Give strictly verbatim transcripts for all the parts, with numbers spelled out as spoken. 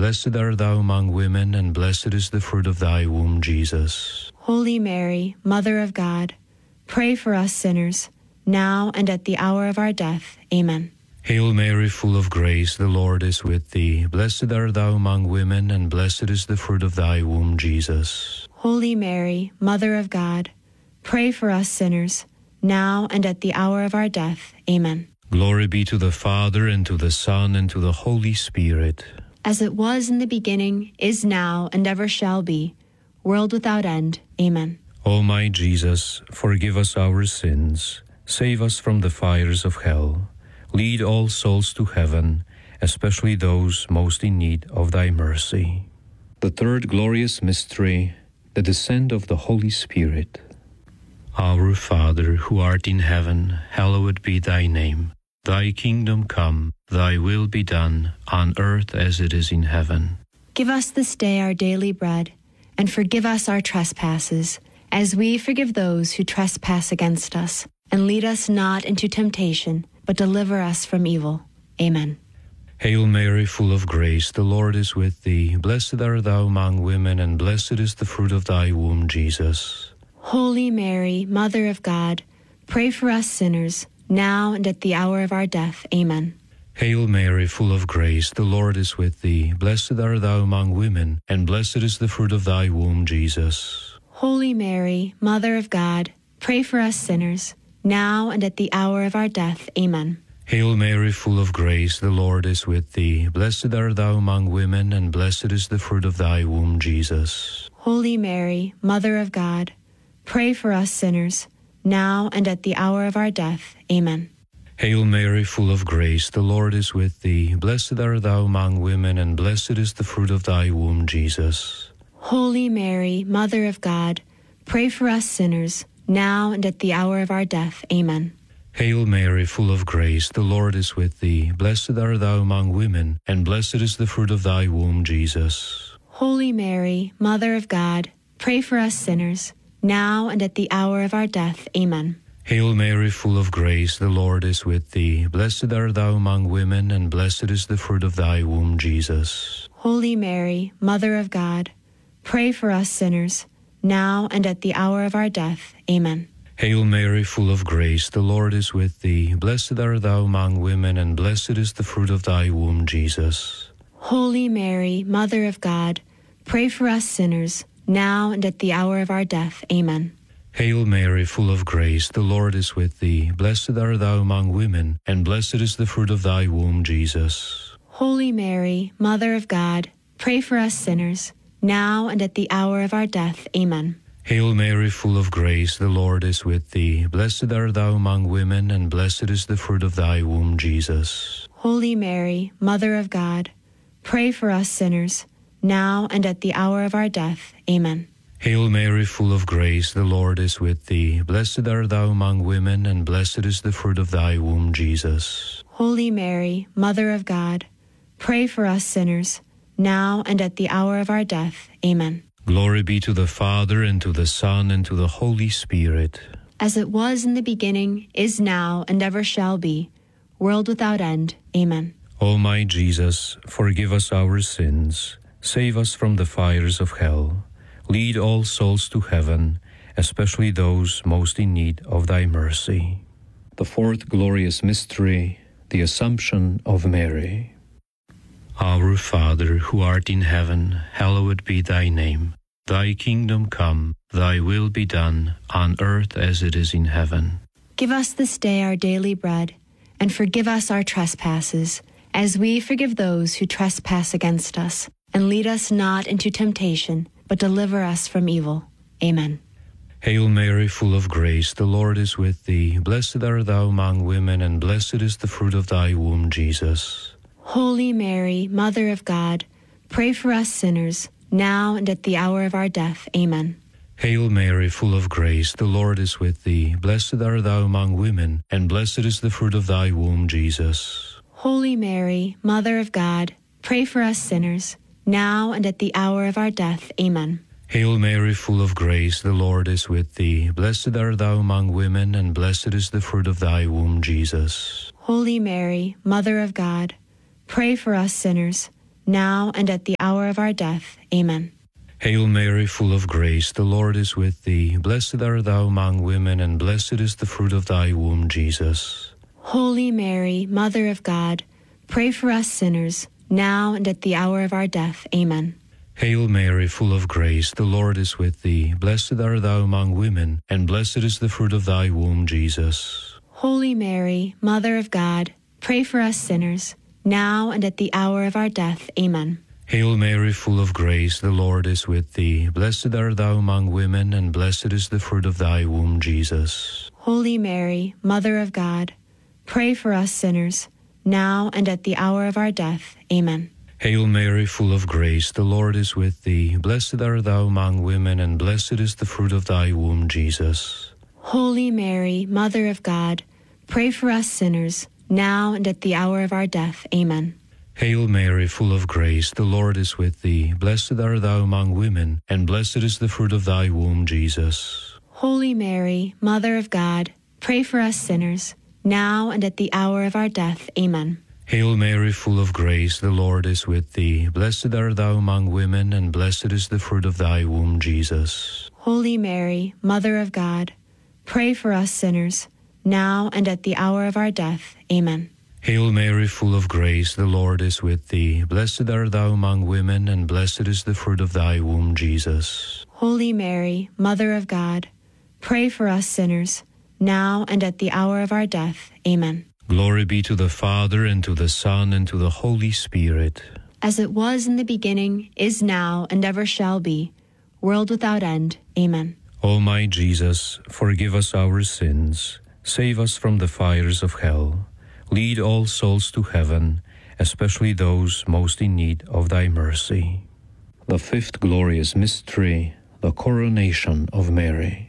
Blessed art thou among women, and blessed is the fruit of thy womb, Jesus. Holy Mary, Mother of God, pray for us sinners, now and at the hour of our death. Amen. Hail Mary, full of grace, the Lord is with thee. Blessed art thou among women, and blessed is the fruit of thy womb, Jesus. Holy Mary, Mother of God, pray for us sinners, now and at the hour of our death. Amen. Glory be to the Father, and to the Son, and to the Holy Spirit. As it was in the beginning, is now, and ever shall be, world without end. Amen. O my Jesus, forgive us our sins, save us from the fires of hell, lead all souls to heaven, especially those most in need of thy mercy. The third glorious mystery, the descent of the Holy Spirit. Our Father, who art in heaven, hallowed be thy name. Thy kingdom come, thy will be done, on earth as it is in heaven. Give us this day our daily bread, and forgive us our trespasses, as we forgive those who trespass against us. And lead us not into temptation, but deliver us from evil. Amen. Hail Mary, full of grace, the Lord is with thee. Blessed art thou among women, and blessed is the fruit of thy womb, Jesus. Holy Mary, Mother of God, pray for us sinners, now and at the hour of our death. Amen. Hail Mary, full of grace, the Lord is with thee. Blessed art thou among women, and blessed is the fruit of thy womb, Jesus. Holy Mary, Mother of God, pray for us sinners, now and at the hour of our death. Amen. Hail Mary, full of grace, the Lord is with thee. Blessed art thou among women, and blessed is the fruit of thy womb, Jesus. Holy Mary, Mother of God, pray for us sinners, now and at the hour of our death. Amen. Hail Mary, full of grace, the Lord is with thee. Blessed art thou among women, and blessed is the fruit of thy womb, Jesus. Holy Mary, Mother of God, pray for us sinners, now and at the hour of our death. Amen. Hail Mary, full of grace, the Lord is with thee. Blessed art thou among women, and blessed is the fruit of thy womb, Jesus. Holy Mary, Mother of God, pray for us sinners, now and at the hour of our death. Amen. Hail Mary, full of grace, the Lord is with thee. Blessed art thou among women, and blessed is the fruit of thy womb, Jesus. Holy Mary, Mother of God, pray for us sinners, now and at the hour of our death. Amen. Hail Mary, full of grace, the Lord is with thee. Blessed art thou among women, and blessed is the fruit of thy womb, Jesus. Holy Mary, Mother of God, pray for us sinners, now and at the hour of our death. Amen. Hail Mary, full of grace, the Lord is with thee. Blessed art thou among women, and blessed is the fruit of thy womb, Jesus. Holy Mary, Mother of God, pray for us sinners, now and at the hour of our death. Amen. Hail Mary, full of grace, the Lord is with thee. Blessed art thou among women, and blessed is the fruit of thy womb, Jesus. Holy Mary, Mother of God, pray for us sinners, now and at the hour of our death. Amen. Hail Mary, full of grace, the Lord is with thee. Blessed art thou among women, and blessed is the fruit of thy womb, Jesus. Holy Mary, Mother of God, pray for us sinners, now and at the hour of our death. Amen. Glory be to the Father, and to the Son, and to the Holy Spirit. As it was in the beginning, is now, and ever shall be, world without end. Amen. O my Jesus, forgive us our sins, save us from the fires of hell, lead all souls to heaven, especially those most in need of thy mercy. The fourth glorious mystery, the Assumption of Mary. Our Father, who art in heaven, hallowed be thy name. Thy kingdom come, thy will be done, on earth as it is in heaven. Give us this day our daily bread, and forgive us our trespasses, as we forgive those who trespass against us. And lead us not into temptation, but deliver us from evil. Amen. Hail Mary, full of grace, the Lord is with thee. Blessed art thou among women, and blessed is the fruit of thy womb, Jesus. Holy Mary, Mother of God, pray for us sinners, now and at the hour of our death. Amen. Hail Mary, full of grace, the Lord is with thee. Blessed art thou among women, and blessed is the fruit of thy womb, Jesus. Holy Mary, Mother of God, pray for us sinners, now and at the hour of our death. Amen. Hail Mary, full of grace, the Lord is with thee. Blessed art thou among women, and blessed is the fruit of thy womb, Jesus. Holy Mary, Mother of God, pray for us sinners, now and at the hour of our death. Amen. Hail Mary, full of grace, the Lord is with thee. Blessed art thou among women, and blessed is the fruit of thy womb, Jesus. Holy Mary, Mother of God, pray for us sinners, now and at the hour of our death. Amen. Hail Mary, full of grace, the Lord is with thee. Blessed art thou among women, and blessed is the fruit of thy womb, Jesus. Holy Mary, Mother of God, pray for us sinners, now and at the hour of our death. Amen. Hail Mary, full of grace, the Lord is with thee. Blessed art thou among women, and blessed is the fruit of thy womb, Jesus. Holy Mary, Mother of God, pray for us sinners, now and at the hour of our death. Amen. Hail Mary, full of grace, the Lord is with thee. Blessed art thou among women, and blessed is the fruit of thy womb, Jesus. Holy Mary, Mother of God, pray for us sinners, now and at the hour of our death. Amen. Hail Mary, full of grace, the Lord is with thee. Blessed art thou among women, and blessed is the fruit of thy womb, Jesus. Holy Mary, Mother of God, pray for us sinners, now and at the hour of our death. Amen. Hail Mary, full of grace, the Lord is with thee. Blessed art thou among women, and blessed is the fruit of thy womb, Jesus. Holy Mary, Mother of God, pray for us sinners, now and at the hour of our death. Amen. Hail Mary, full of grace, the Lord is with thee. Blessed art thou among women, and blessed is the fruit of thy womb, Jesus. Holy Mary, Mother of God, pray for us sinners, now and at the hour of our death. Amen. Glory be to the Father, and to the Son, and to the Holy Spirit. As it was in the beginning, is now, and ever shall be, world without end. Amen. O my Jesus, forgive us our sins, save us from the fires of hell, lead all souls to heaven, especially those most in need of thy mercy. The fifth glorious mystery, the coronation of Mary.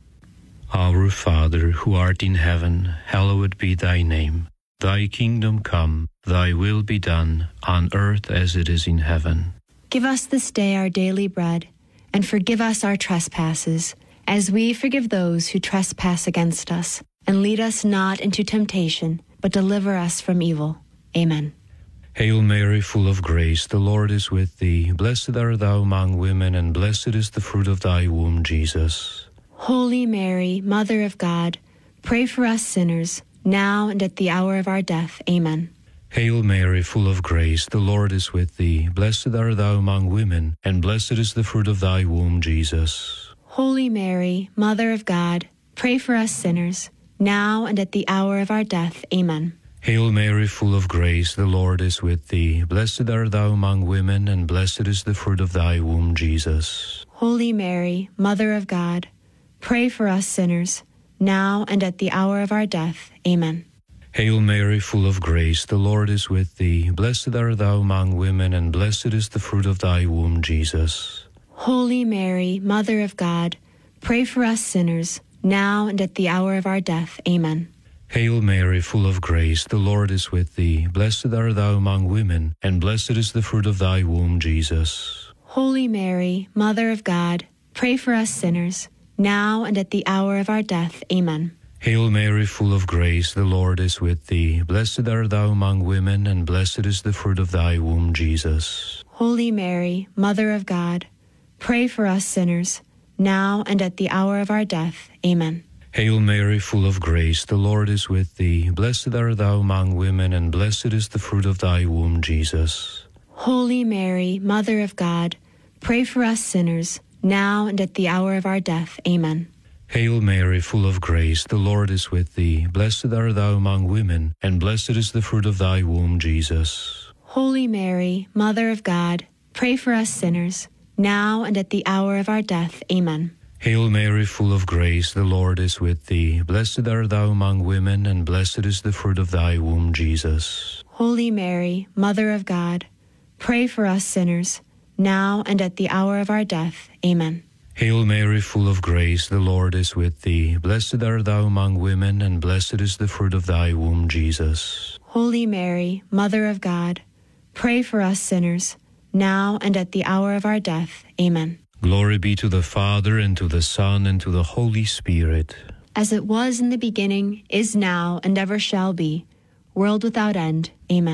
Our Father, who art in heaven, hallowed be thy name. Thy kingdom come, thy will be done, on earth as it is in heaven. Give us this day our daily bread, and forgive us our trespasses, as we forgive those who trespass against us. And lead us not into temptation, but deliver us from evil. Amen. Hail Mary, full of grace, the Lord is with thee. Blessed art thou among women, and blessed is the fruit of thy womb, Jesus. Holy Mary, Mother of God, pray for us sinners, now and at the hour of our death. Amen. Hail Mary, full of grace, the Lord is with thee. Blessed art thou among women, and blessed is the fruit of thy womb, Jesus. Holy Mary, Mother of God, pray for us sinners, now and at the hour of our death. Amen. Hail Mary, full of grace, the Lord is with thee. Blessed art thou among women, and blessed is the fruit of thy womb, Jesus. Holy Mary, Mother of God, pray for us sinners, now and at the hour of our death. Amen. Hail Mary, full of grace, the Lord is with thee. Blessed art thou among women, and blessed is the fruit of thy womb, Jesus. Holy Mary, Mother of God, pray for us sinners, now and at the hour of our death. Amen. Hail Mary, full of grace, the Lord is with thee. Blessed art thou among women, and blessed is the fruit of thy womb, Jesus. Holy Mary, Mother of God, pray for us sinners, now and at the hour of our death. Amen. Hail Mary, full of grace, the Lord is with thee. Blessed art thou among women, and blessed is the fruit of thy womb, Jesus. Holy Mary, Mother of God, pray for us sinners, now and at the hour of our death. Amen. Hail Mary, full of grace, the Lord is with thee. Blessed art thou among women, and blessed is the fruit of thy womb, Jesus. Holy Mary, Mother of God, pray for us sinners, now and at the hour of our death. Amen. Hail Mary, full of grace, the Lord is with thee. Blessed art thou among women, and blessed is the fruit of thy womb, Jesus. Holy Mary, Mother of God, pray for us sinners, now and at the hour of our death. Amen. Hail Mary, full of grace, the Lord is with thee. Blessed art thou among women, and blessed is the fruit of thy womb, Jesus. Holy Mary, Mother of God, pray for us sinners, now and at the hour of our death. Amen. Hail Mary, full of grace, the Lord is with thee. Blessed art thou among women, and blessed is the fruit of thy womb, Jesus. Holy Mary, Mother of God, pray for us sinners, now and at the hour of our death. Amen. Glory be to the Father, and to the Son, and to the Holy Spirit. As it was in the beginning, is now, and ever shall be, world without end. Amen.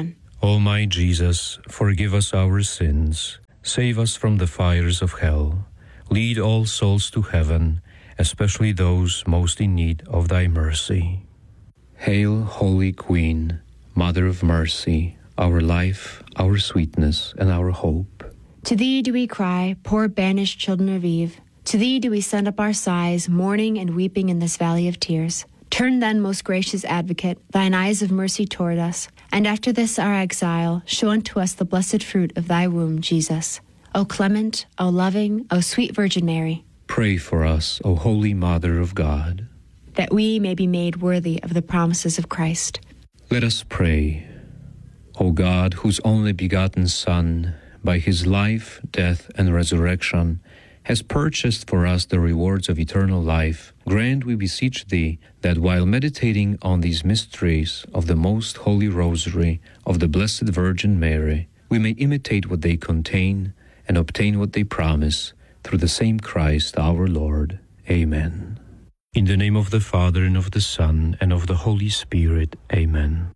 O my Jesus, forgive us our sins, save us from the fires of hell, lead all souls to heaven, especially those most in need of thy mercy. Hail, Holy Queen, Mother of Mercy, our life, our sweetness, and our hope. To thee do we cry, poor banished children of Eve. To thee do we send up our sighs, mourning and weeping in this valley of tears. Turn then, most gracious Advocate, thine eyes of mercy toward us, and after this our exile, show unto us the blessed fruit of thy womb, Jesus. O clement, O loving, O sweet Virgin Mary, pray for us, O Holy Mother of God, that we may be made worthy of the promises of Christ. Let us pray. O God, whose only begotten Son, by his life, death, and resurrection, has purchased for us the rewards of eternal life, grant, we beseech thee, that while meditating on these mysteries of the most holy Rosary of the Blessed Virgin Mary, we may imitate what they contain and obtain what they promise, through the same Christ our Lord. Amen. In the name of the Father, and of the Son, and of the Holy Spirit. Amen.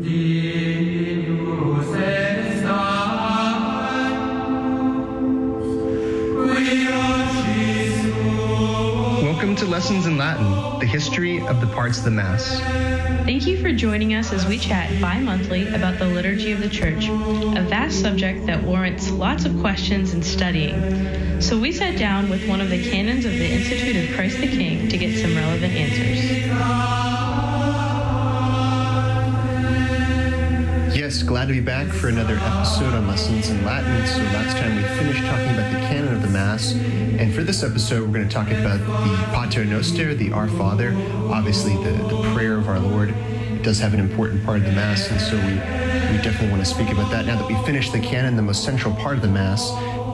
Welcome to Lessons in Latin, the history of the parts of the Mass. Thank you for joining us as we chat bi-monthly about the liturgy of the Church, a vast subject that warrants lots of questions and studying. So we sat down with one of the canons of the Institute of Christ the King to get some relevant answers. Yes, glad to be back for another episode on Lessons in Latin. So last time we finished talking about the canon of the Mass, and for this episode we're going to talk about the Pater Noster, the Our Father, obviously the, the prayer of our Lord. It does have an important part of the Mass, and so we, we definitely want to speak about that. Now that we've finished the canon, the most central part of the Mass,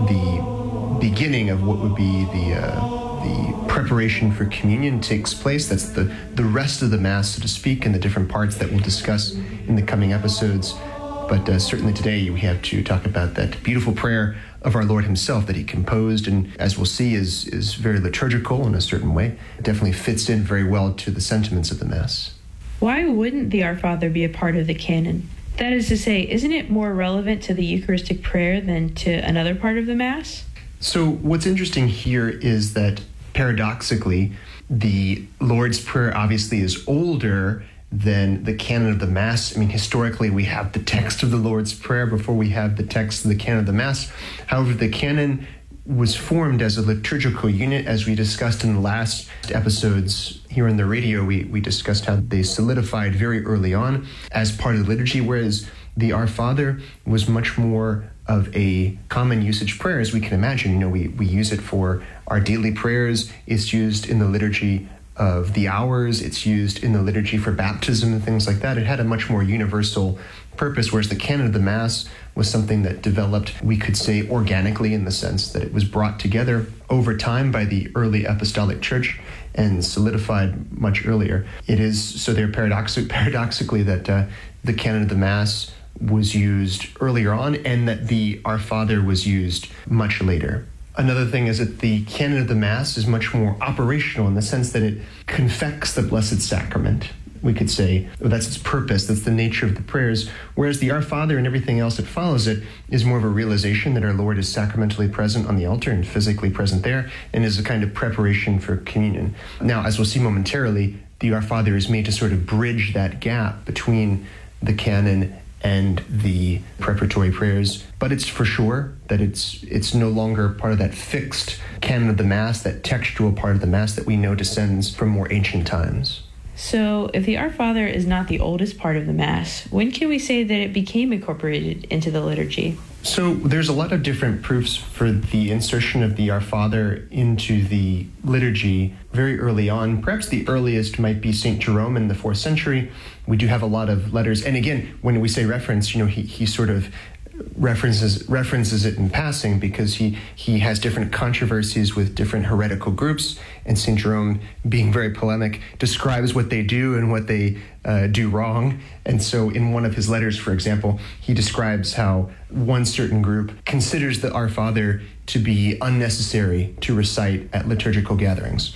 the beginning of what would be the uh, the preparation for communion takes place. That's the, the rest of the Mass, so to speak, and the different parts that we'll discuss in the coming episodes. But uh, certainly today we have to talk about that beautiful prayer of our Lord himself that he composed, and as we'll see is, is very liturgical in a certain way. It definitely fits in very well to the sentiments of the Mass. Why wouldn't the Our Father be a part of the canon? That is to say, isn't it more relevant to the Eucharistic prayer than to another part of the Mass? So what's interesting here is that paradoxically, the Lord's Prayer obviously is older than the canon of the Mass. I mean, historically, we have the text of the Lord's Prayer before we have the text of the canon of the Mass. However, the canon was formed as a liturgical unit, as we discussed in the last episodes here on the radio. We, we discussed how they solidified very early on as part of the liturgy, whereas the Our Father was much more of a common usage prayer, as we can imagine. You know, we, we use it for our daily prayers. It's used in the liturgy of the hours. It's used in the liturgy for baptism and things like that. It had a much more universal purpose, whereas the canon of the Mass was something that developed, we could say, organically, in the sense that it was brought together over time by the early apostolic church and solidified much earlier. It is so there paradoxic, paradoxically that uh, the canon of the Mass was used earlier on, and that the Our Father was used much later. Another thing is that the canon of the Mass is much more operational in the sense that it confects the Blessed Sacrament. We could say that's its purpose, that's the nature of the prayers, whereas the Our Father and everything else that follows it is more of a realization that our Lord is sacramentally present on the altar and physically present there, and is a kind of preparation for communion. Now, as we'll see momentarily, the Our Father is made to sort of bridge that gap between the canon and the preparatory prayers, but it's for sure that it's it's no longer part of that fixed canon of the Mass, that textual part of the Mass that we know descends from more ancient times. So, if the Our Father is not the oldest part of the Mass, when can we say that it became incorporated into the liturgy? So there's a lot of different proofs for the insertion of the Our Father into the liturgy very early on. Perhaps the earliest might be Saint Jerome in the fourth century. We do have a lot of letters. And again, when we say reference, you know, he, he sort of references references it in passing because he, he has different controversies with different heretical groups. And Saint Jerome, being very polemic, describes what they do and what they uh, do wrong. And so in one of his letters, for example, he describes how one certain group considers the Our Father to be unnecessary to recite at liturgical gatherings.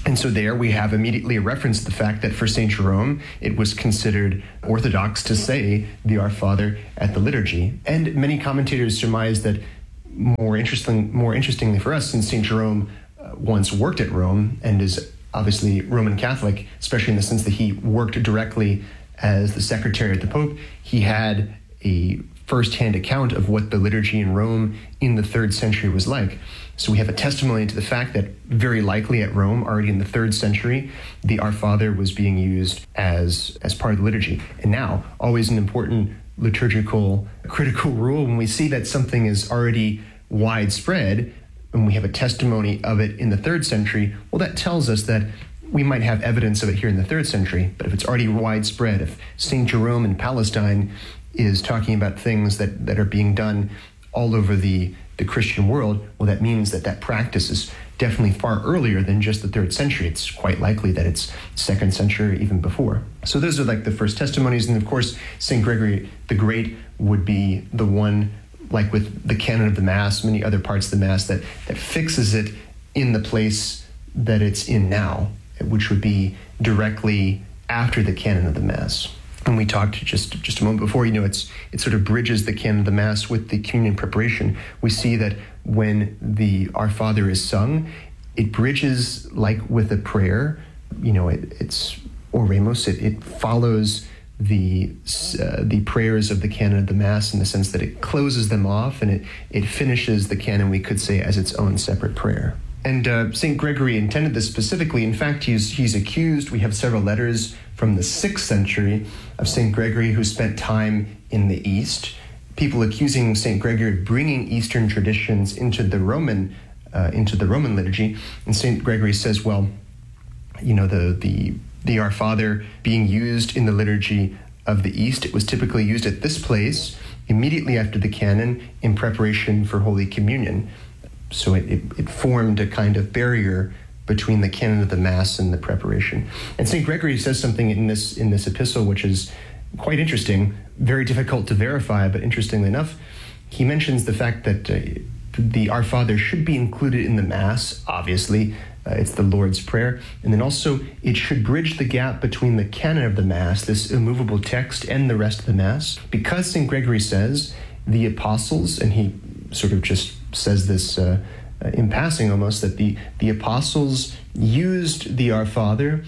And so there we have immediately a reference to the fact that for Saint Jerome, it was considered orthodox to say the Our Father at the liturgy. And many commentators surmise that more interesting, more interestingly for us, since Saint Jerome uh, once worked at Rome and is obviously Roman Catholic, especially in the sense that he worked directly as the secretary of the Pope, he had a first-hand account of what the liturgy in Rome in the third century was like. So we have a testimony to the fact that very likely at Rome, already in the third century, the Our Father was being used as, as part of the liturgy. And now, always an important liturgical critical rule, when we see that something is already widespread, and we have a testimony of it in the third century, well, that tells us that we might have evidence of it here in the third century, but if it's already widespread, if Saint Jerome in Palestine is talking about things that, that are being done all over the, the Christian world, well, that means that that practice is definitely far earlier than just the third century. It's quite likely that it's second century, even before. So those are like the first testimonies. And of course, Saint Gregory the Great would be the one, like with the canon of the Mass, many other parts of the Mass, that, that fixes it in the place that it's in now, which would be directly after the canon of the Mass. And we talked just, just a moment before, you know, it's it sort of bridges the canon of the Mass with the communion preparation. We see that when the Our Father is sung, it bridges like with a prayer. You know, it, it's Oremus, it, it follows the uh, the prayers of the canon of the Mass in the sense that it closes them off and it, it finishes the canon, we could say, as its own separate prayer. And uh, Saint Gregory intended this specifically. In fact, he's he's accused. We have several letters from the sixth century of Saint Gregory, who spent time in the East. People accusing Saint Gregory of bringing Eastern traditions into the Roman uh, into the Roman liturgy. And Saint Gregory says, well, you know, the the the Our Father being used in the liturgy of the East, it was typically used at this place immediately after the canon in preparation for Holy Communion. So it, it, it formed a kind of barrier between the canon of the Mass and the preparation. And Saint Gregory says something in this in this epistle which is quite interesting, very difficult to verify, but interestingly enough, he mentions the fact that uh, the Our Father should be included in the Mass, obviously. Uh, it's the Lord's Prayer. And then also, it should bridge the gap between the canon of the Mass, this immovable text, and the rest of the Mass. Because Saint Gregory says the apostles, and he sort of just says this uh, uh, in passing almost, that the, the apostles used the Our Father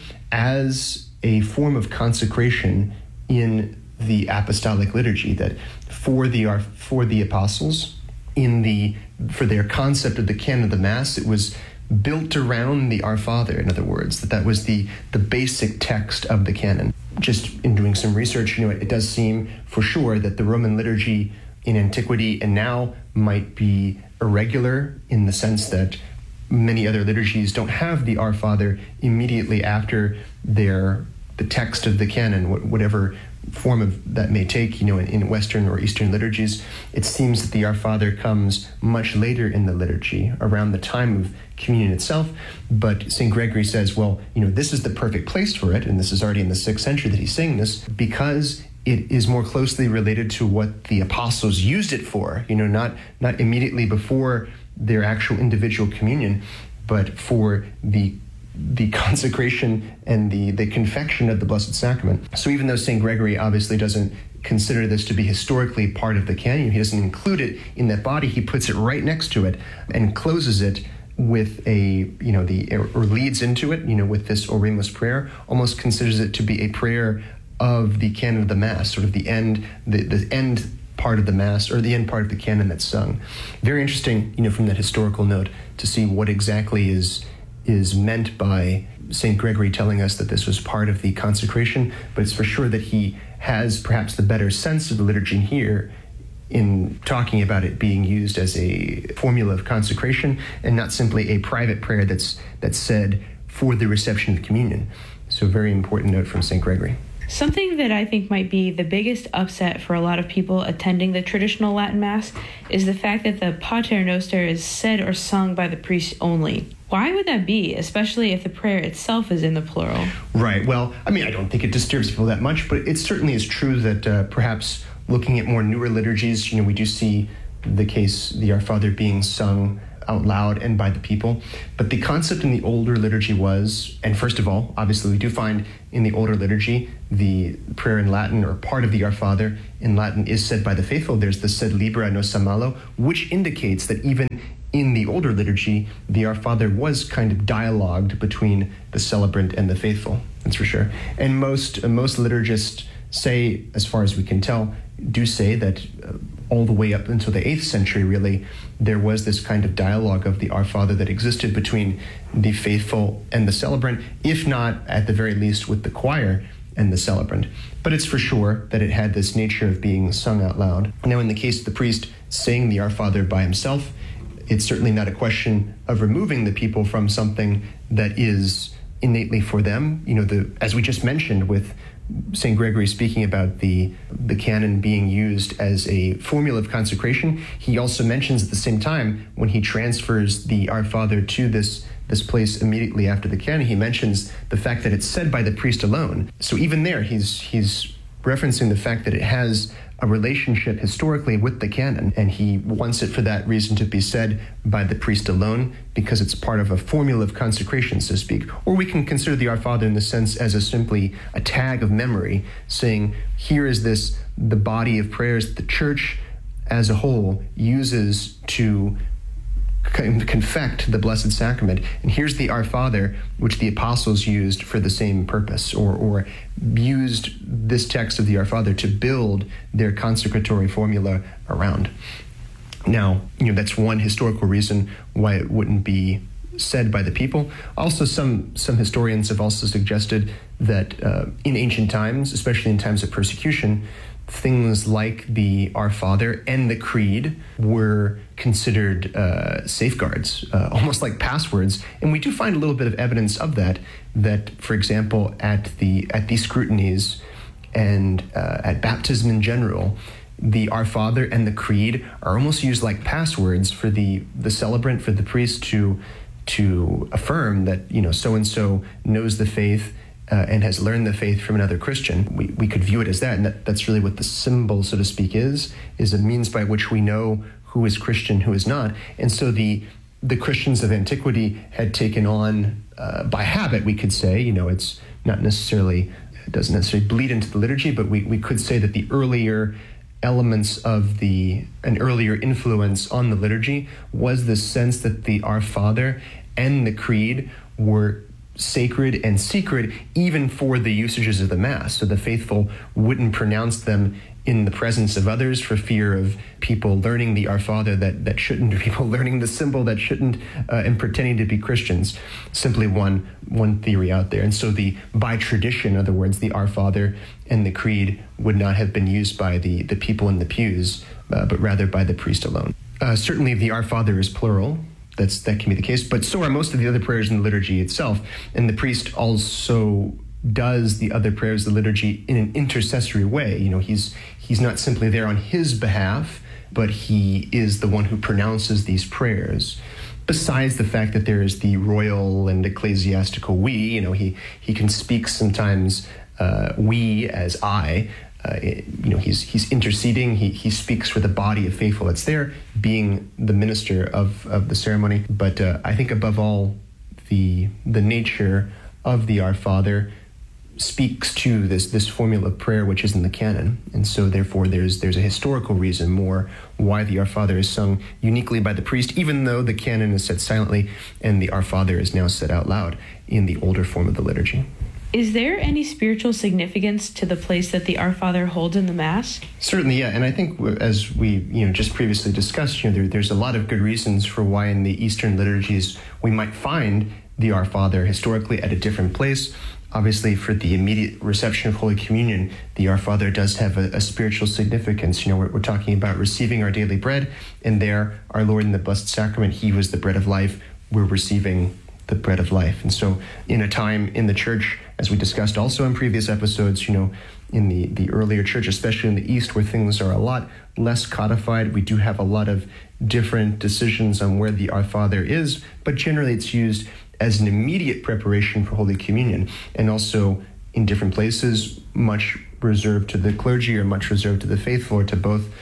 as a form of consecration in the apostolic liturgy, that for the our, for the apostles, in the for their concept of the canon of the Mass, it was built around the Our Father, in other words, that that was the, the basic text of the canon. Just in doing some research, you know, it, it does seem for sure that the Roman liturgy in antiquity and now might be irregular in the sense that many other liturgies don't have the Our Father immediately after their the text of the canon, whatever form of that may take, you know, in, in Western or Eastern liturgies. It seems that the Our Father comes much later in the liturgy, around the time of communion itself. But Saint Gregory says, well, you know, this is the perfect place for it, and this is already in the sixth century that he's saying this, because it is more closely related to what the apostles used it for, you know, not not immediately before their actual individual communion, but for the the consecration and the, the confection of the Blessed Sacrament. So even though Saint Gregory obviously doesn't consider this to be historically part of the canon, he doesn't include it in that body, he puts it right next to it and closes it with a, you know, the or leads into it, you know, with this Oremus prayer, almost considers it to be a prayer of the canon of the Mass, sort of the end, the, the end part of the Mass, or the end part of the canon that's sung. Very interesting, you know, from that historical note to see what exactly is is meant by Saint Gregory telling us that this was part of the consecration, but it's for sure that he has perhaps the better sense of the liturgy here in talking about it being used as a formula of consecration and not simply a private prayer that's that's said for the reception of communion. So a very important note from Saint Gregory. Something that I think might be the biggest upset for a lot of people attending the traditional Latin Mass is the fact that the Pater Noster is said or sung by the priest only. Why would that be, especially if the prayer itself is in the plural? Right. Well, I mean, I don't think it disturbs people that much, but it certainly is true that uh, perhaps looking at more newer liturgies, you know, we do see the case, the Our Father being sung out loud and by the people. But the concept in the older liturgy was, and first of all, obviously we do find in the older liturgy, the prayer in Latin, or part of the Our Father in Latin, is said by the faithful. There's the Sed Libera Nossa Malo, which indicates that even in the older liturgy, the Our Father was kind of dialogued between the celebrant and the faithful, that's for sure. And most, uh, most liturgists say, as far as we can tell, do say that uh, all the way up until the eighth century, really, there was this kind of dialogue of the Our Father that existed between the faithful and the celebrant, if not, at the very least, with the choir and the celebrant. But it's for sure that it had this nature of being sung out loud. Now, in the case of the priest saying the Our Father by himself, it's certainly not a question of removing the people from something that is innately for them. You know, the as we just mentioned with Saint Gregory speaking about the the canon being used as a formula of consecration, he also mentions at the same time, when he transfers the Our Father to this this place immediately after the canon, he mentions the fact that it's said by the priest alone. So even there, he's he's referencing the fact that it has a relationship historically with the canon, and he wants it for that reason to be said by the priest alone, because it's part of a formula of consecration, so to speak. Or we can consider the Our Father in the sense as a simply a tag of memory, saying, here is this, the body of prayers the Church as a whole uses to confect the Blessed Sacrament, and here's the Our Father, which the apostles used for the same purpose, or, or used this text of the Our Father to build their consecratory formula around. Now, you know, that's one historical reason why it wouldn't be said by the people. Also, some some historians have also suggested that uh, in ancient times, especially in times of persecution, things like the Our Father and the Creed were considered uh, safeguards, uh, almost like passwords. And we do find a little bit of evidence of that, that, for example, at the at these scrutinies and uh, at baptism in general, the Our Father and the Creed are almost used like passwords for the, the celebrant, for the priest to, to affirm that, you know, so-and-so knows the faith, Uh, and has learned the faith from another Christian. We we could view it as that, and that, that's really what the symbol, so to speak, is, is a means by which we know who is Christian, who is not. And so the the Christians of antiquity had taken on, uh, by habit, we could say, you know, it's not necessarily, it doesn't necessarily bleed into the liturgy, but we, we could say that the earlier elements of the, an earlier influence on the liturgy was the sense that the Our Father and the Creed were sacred and secret, even for the usages of the Mass. So the faithful wouldn't pronounce them in the presence of others for fear of people learning the Our Father that, that shouldn't, or people learning the symbol that shouldn't, uh, and pretending to be Christians. Simply one one theory out there. And so the by tradition, in other words, the Our Father and the Creed would not have been used by the, the people in the pews, uh, but rather by the priest alone. Uh, certainly the Our Father is plural. That's, that can be the case, but so are most of the other prayers in the liturgy itself. And the priest also does the other prayers of the liturgy in an intercessory way. You know, he's he's not simply there on his behalf, but he is the one who pronounces these prayers. Besides the fact that there is the royal and ecclesiastical we, you know, he, he can speak sometimes uh, we as I. Uh, you know, he's he's interceding. He he speaks for the body of faithful that's there, being the minister of, of the ceremony. But uh, I think above all, the the nature of the Our Father speaks to this this formula of prayer which is in the canon, and so therefore there's there's a historical reason more why the Our Father is sung uniquely by the priest, even though the canon is said silently, and the Our Father is now said out loud in the older form of the liturgy. Is there any spiritual significance to the place that the Our Father holds in the Mass? Certainly, yeah. And I think as we you know just previously discussed, you know, there, there's a lot of good reasons for why in the Eastern liturgies we might find the Our Father historically at a different place. Obviously, for the immediate reception of Holy Communion, the Our Father does have a, a spiritual significance. You know, we're, we're talking about receiving our daily bread, and there, our Lord in the Blessed Sacrament, he was the bread of life. We're receiving the bread of life. And so in a time in the Church, as we discussed also in previous episodes, you know, in the, the earlier Church, especially in the East, where things are a lot less codified, we do have a lot of different decisions on where the Our Father is, but generally it's used as an immediate preparation for Holy Communion, and also in different places, much reserved to the clergy or much reserved to the faithful, or to both.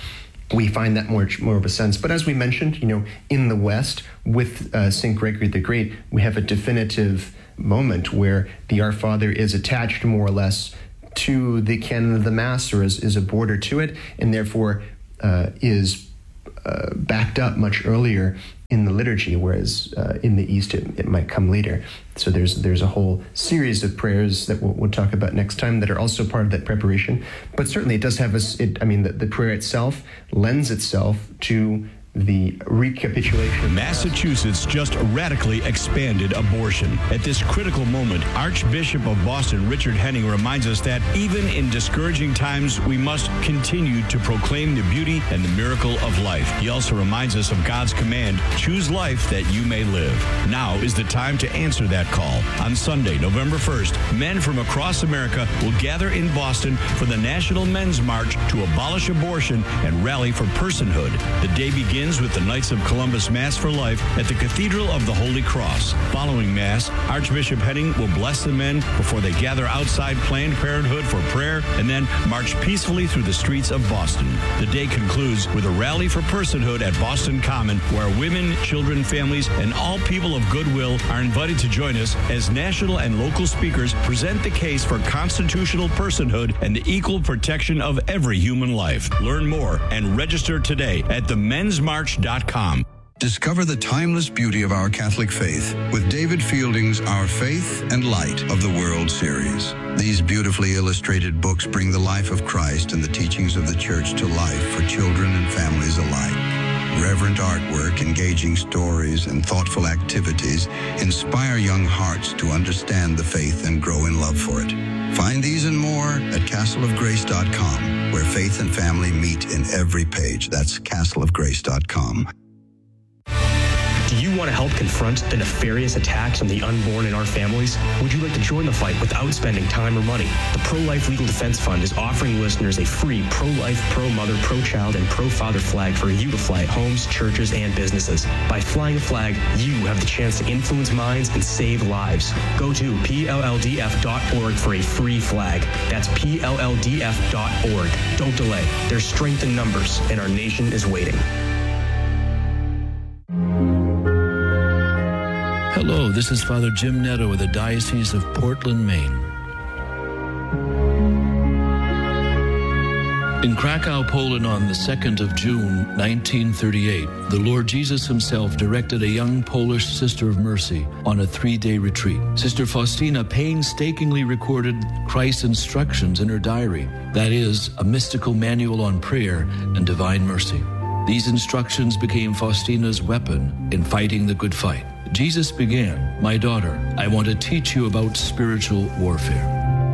we find that more, more of a sense. But as we mentioned, you know, in the West, with uh, Saint Gregory the Great, we have a definitive moment where the Our Father is attached more or less to the canon of the Mass, or is, is a border to it, and therefore uh, is uh, backed up much earlier in the liturgy, whereas uh, in the East it, it might come later. So there's there's a whole series of prayers that we'll, we'll talk about next time that are also part of that preparation. But certainly it does have a, it, I mean, the, the prayer itself lends itself to the recapitulation. Massachusetts just radically expanded abortion. At this critical moment, Archbishop of Boston, Richard Henning, reminds us that even in discouraging times, we must continue to proclaim the beauty and the miracle of life. He also reminds us of God's command, choose life that you may live. Now is the time to answer that call. On Sunday, November first, men from across America will gather in Boston for the National Men's March to abolish abortion and rally for personhood. The day begins with the Knights of Columbus Mass for Life at the Cathedral of the Holy Cross. Following Mass, Archbishop Henning will bless the men before they gather outside Planned Parenthood for prayer and then march peacefully through the streets of Boston. The day concludes with a rally for personhood at Boston Common, where women, children, families, and all people of goodwill are invited to join us as national and local speakers present the case for constitutional personhood and the equal protection of every human life. Learn more and register today at the men's march dot com. Discover the timeless beauty of our Catholic faith with David Fielding's Our Faith and Light of the World series. These beautifully illustrated books bring the life of Christ and the teachings of the Church to life for children and families alike. Reverent artwork, engaging stories, and thoughtful activities inspire young hearts to understand the faith and grow in love for it. Find these and more at castle of grace dot com, where faith and family meet in every page. That's castle of grace dot com. Do you want to help confront the nefarious attacks on the unborn in our families? Would you like to join the fight without spending time or money? The Pro-Life Legal Defense Fund is offering listeners a free pro-life, pro-mother, pro-child, and pro-father flag for you to fly at homes, churches, and businesses. By flying a flag, you have the chance to influence minds and save lives. Go to P L L D F dot org for a free flag. That's P L L D F dot org. Don't delay. There's strength in numbers, and our nation is waiting. Hello, this is Father Jim Netto of the Diocese of Portland, Maine. In Krakow, Poland on the second of June, nineteen thirty-eight, the Lord Jesus himself directed a young Polish Sister of Mercy on a three-day retreat. Sister Faustina painstakingly recorded Christ's instructions in her diary, that is, a mystical manual on prayer and divine mercy. These instructions became Faustina's weapon in fighting the good fight. Jesus began, "My daughter, I want to teach you about spiritual warfare."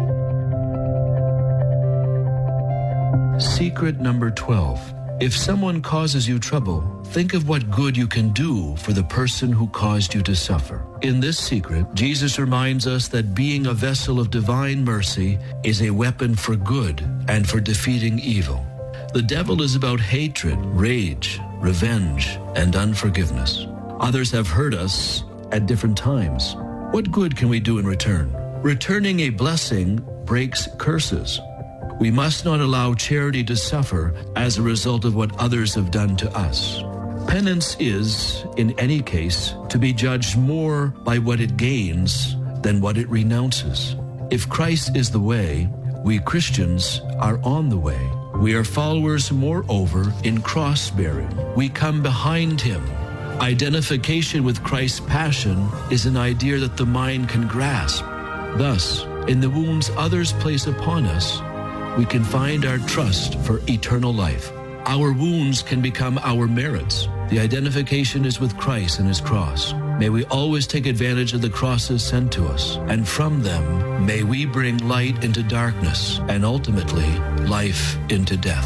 Secret number twelve. If someone causes you trouble, think of what good you can do for the person who caused you to suffer. In this secret, Jesus reminds us that being a vessel of divine mercy is a weapon for good and for defeating evil. The devil is about hatred, rage, revenge, and unforgiveness. Others have hurt us at different times. What good can we do in return? Returning a blessing breaks curses. We must not allow charity to suffer as a result of what others have done to us. Penance is, in any case, to be judged more by what it gains than what it renounces. If Christ is the way, we Christians are on the way. We are followers, moreover, in cross-bearing. We come behind him. Identification with Christ's passion is an idea that the mind can grasp. Thus, in the wounds others place upon us, we can find our trust for eternal life. Our wounds can become our merits. The identification is with Christ and his cross. May we always take advantage of the crosses sent to us, and from them may we bring light into darkness and ultimately life into death.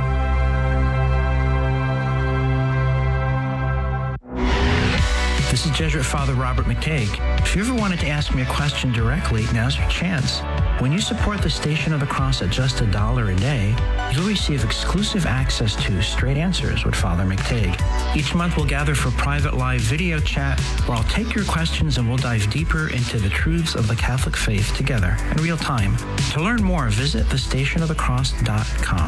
This is Jesuit Father Robert McTague. If you ever wanted to ask me a question directly, now's your chance. When you support the Station of the Cross at just a dollar a day, you'll receive exclusive access to Straight Answers with Father McTague. Each month we'll gather for private live video chat where I'll take your questions and we'll dive deeper into the truths of the Catholic faith together in real time. To learn more, visit the station of the cross dot com.